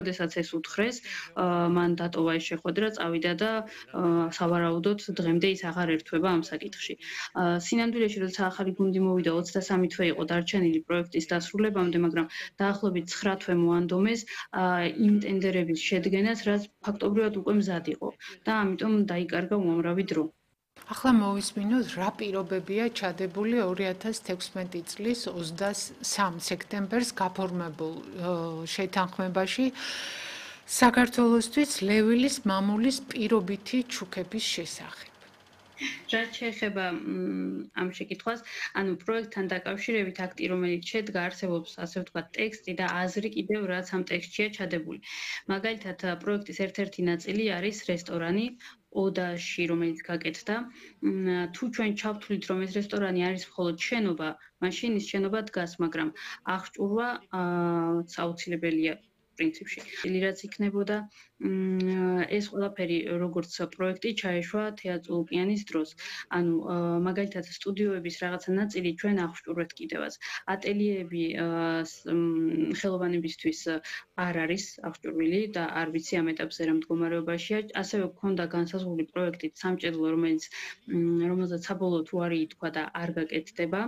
როდესაც ეს უთხრეს, მან დატოვა ეს შეხვედრა, წავიდა და სავარაუდოდ დღემდე ის აღარ ერთვება ამ საკითხში. სინამდვილეში, როცა ახალი გუნდი მოვიდა, 23 თვე იყო დარჩენილი პროექტის დასრულებამდე, მაგრამ დაახლოებით 9 თვე მოანდომეს იმ ტენდერების შედგენას, რაც ფაქტობრივად უკვე მზად იყო და ამიტომ დაიკარგა უამრავი დრო. ახლა მოვისმინოთ, რა პირობებია ჩადებული 2016 წლის 23 სექტემბერს გაფორმებულ შეთანხმებაში საქართველოსთვის ლევილის მამულის პირობითი ჩუქების შესახებ. რაც შეეხება ამ შეკითხვას, ანუ პროექტთან დაკავშირებით აქტი, რომელიც შედგა, არსებობს, ასე ვთქვათ, ტექსტი და აზრი კიდევ, რაც ამ ტექსტშია ჩადებული. მაგალითად, პროექტის ერთ-ერთი ნაწილი არის რესტორანი ოდაში, რომელიც გაკეთდა. თუ ჩვენ ჩავთვლით, რომ ეს რესტორანი არის მხოლოდ შენობა, მაშინ ის შენობა დგას, მაგრამ აღჭურვა აუცილებელია. პრინციპში. რაც იქნებოდა ეს ყველაფერი როგორც პროექტი ჩაეშვა თეატრ ოკეანის დროს. ანუ მაგალითად სტუდიოების რაღაცა ნაწილი ჩვენ აღჭურვეთ კიდევაც. ატელიეები ხელოვანებისთვის არ არის აღჭურვილი და არ ვიცი ამ ეტაპზე რა მდგომარეობაშია. ასევე გქონდა განსაზღვრული პროექტით სამჭედლო, რომელზეც საბოლოოდ უარი ითქვა და არ გაკეთდება.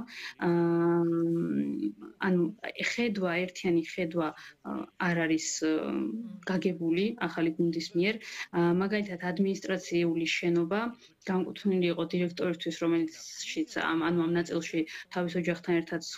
ანუ ერთიანი ხედვა არ არის გაგებული ახალი გუნდის მიერ. მაგალითად ადმინისტრაციული შენობა განკუთვნილი იყო დირექტორისთვის, რომელშიც ამ ნაწილში თავის ოჯახთან ერთად